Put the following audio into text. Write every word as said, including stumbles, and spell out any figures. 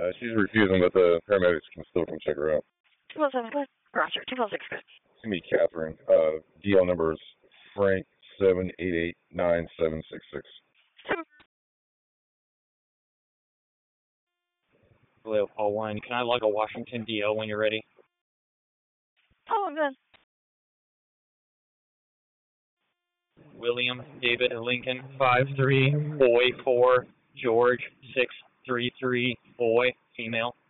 Uh, she's refusing, but the paramedics can still come check her out. two oh seven, good. Roger, two oh six, good. It's going to be Catherine. Uh, D L number is Frank seven eight eight nine seven six six. Hello, Paul one. Can I log a Washington D L when you're ready? Oh, I'm good. William David Lincoln five three, boy four, George six three three, boy, female.